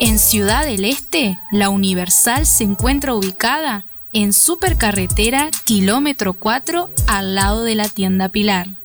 En Ciudad del Este, la Universal se encuentra ubicada en Supercarretera Kilómetro 4 al lado de la tienda Pilar.